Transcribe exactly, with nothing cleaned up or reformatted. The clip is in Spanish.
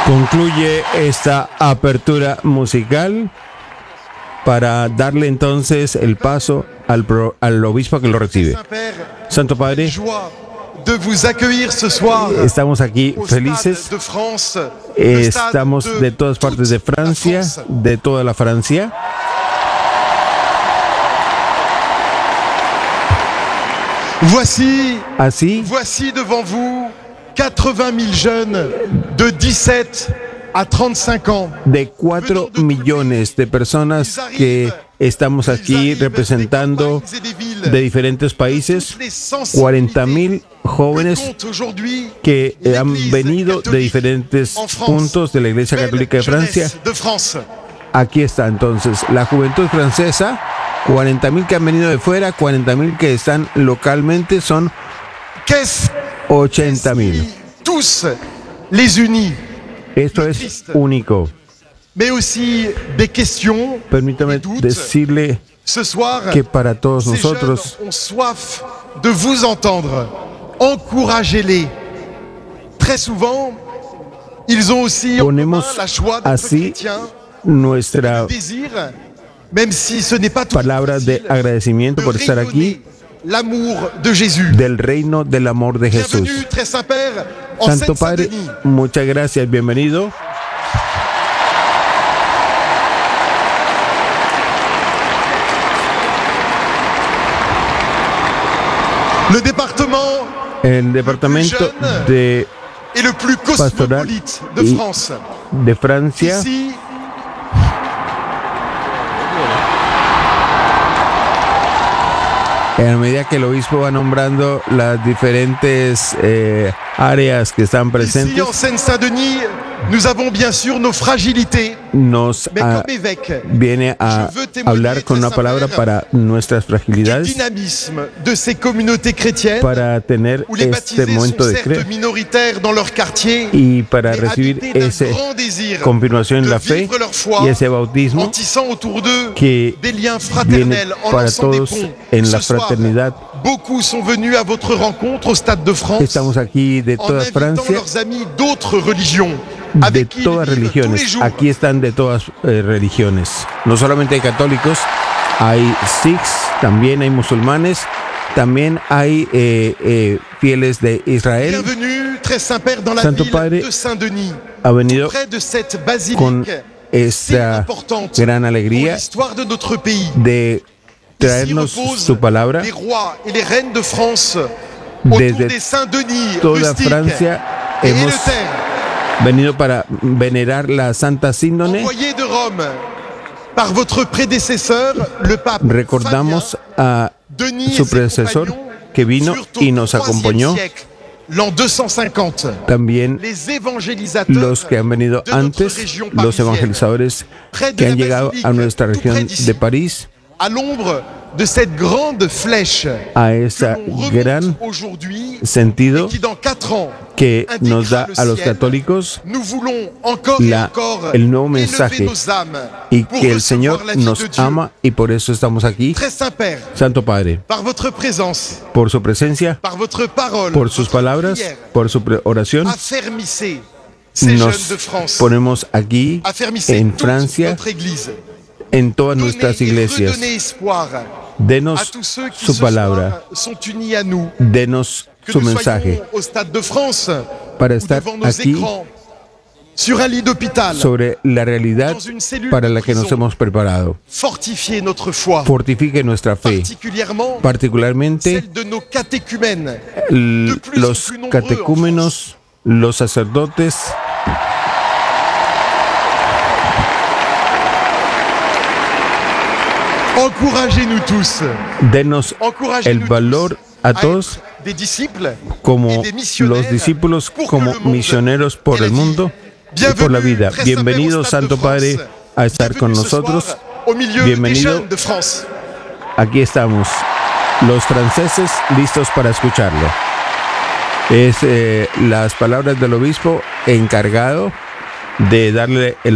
Concluye esta apertura musical para darle entonces el paso al, pro, al obispo que lo recibe. Santo Padre, estamos aquí felices. Estamos de todas partes de Francia, de toda la Francia. Voici, Así, voici devant vous quatre-vingt mille jeunes de dix-sept à trente-cinq ans. de cuatro millones de personas que estamos aquí representando de diferentes países, cuarenta mil jóvenes que han venido de diferentes puntos de la Iglesia Católica de Francia. Aquí está entonces la juventud francesa, cuarenta mil que han venido de fuera, cuarenta mil que están localmente, son ochenta mil. Tous les unis. Esto es único. Mais aussi des questions. Permítame decirle Ce soir, que para todos ces nosotros jeunes ont soif de vous entendre. Encouragez-les. Très souvent, ils ont aussi en commun ponemos la joie d'être así chrétiens, nuestra le désir, même si ce n'est pas tout palabra de agradecimiento por estar aquí, l'amour de Jésus. del reino del amor de Jesús. Bienvenue, très Saint-Père, en Santo Padre, Seine-Saint-Denis. muchas gracias, bienvenido. Le département El departamento de, est le plus pastoral cosmopolite de y France. de Francia. Ici, En medida que el obispo va nombrando las diferentes eh, áreas que están ici presentes, en Seine-Saint-Denis, nous avons bien sûr nos fragilités. nos Mais ah, comme évêque, viene a Je veux témoigner, hablar con una très palabra Saint-Père, para nuestras du fragilidades, dynamisme de ces communautés chrétiennes para tener où les este baptisés momento sont de certes creer minoritaires dans leur quartier, y para mais recibir habités d'un esa grand désir confirmación en de la fe vivre leur foi y ese bautismo en tissant autour d'eux que des liens viene fraternels, en para lançant des todos ponts. en la Ce soir, fraternidad. beaucoup sont venus à votre rencontre au Stade de France Estamos aquí de en toda invitant Francia, leurs amis d'autres religions de avec qui ils todas vivent tous les religiones. jours. Aquí están de todas eh, religiones. No solamente hay católicos, hay sikhs, también hay musulmanes, también hay eh, eh, fieles de Israel. Bienvenue, très Saint-Père, dans la Santo ville Padre, de Saint-Denis, Ha venido près de cette basilique con si esta importante gran pour alegría l'histoire de notre pays. de Ici traernos reposent su palabra les rois et les reines de France autour desde des Saint-Denis toda rustiques Francia. et Hemos Eleuther, venido para venerar la Santa Síndone. envoyés de Rome par votre prédécesseur, le pape Recordamos a Fabien, Denis su et ses predecesor compagnons que vino furent au y nos troisième acompañó. siècle, l'an deux cent cinquante. También Les évangélisateurs los que han venido de notre antes, région los parisienne, evangelizadores près de que la han llegado basilique, a nuestra tout près región d'ici, de París, à l'ombre de cette grande flèche a que ese l'on remonte gran aujourd'hui sentido et qui dans quatre ans que nos da indiquera a le los ciel. católicos Nous voulons encore la- et encore el nuevo élever mensaje nos âmes y pour que el recevoir Señor la vie nos de Dieu. ama y por eso estamos aquí. Très Saint-Père, Santo Padre, par votre présence, por su presencia, par votre parole, por sus votre palabras, prière, por su pre- oración, affermissez ces jeunes de nos France. ponemos aquí Affermissez en toute Francia, notre Église. en todas Donnez nuestras et iglesias. redonnez espoir à Denos tous ceux qui su ce palabra, soir sont unis à nous. denos Que su nous mensaje soyons au Stade de France para ou estar devant nos aquí écrans, sur un lit d'hôpital, sobre la realidad dans une cellule para de la que nos prison. hemos preparado. Fortifier notre foi, Fortifique nuestra fe, particulièrement particularmente celle de nos catéchumènes, l- de plus en los plus nombreux en catecúmenos, los sacerdotes. Encouragez-nous tous, Denos el encouragez-nous valor tous a todos être des disciples como et des missionnaires los discípulos, pour que como le monde misioneros por ait la el vie. mundo y por la vida. Très Bienvenido, Saint-Père, au Stade de Santo Padre, France. a estar con Bienvenue ce nosotros. soir au milieu des Bienvenido. jeunes de France. Aquí estamos, los franceses listos para escucharlo. Es eh, las palabras del obispo encargado de darle el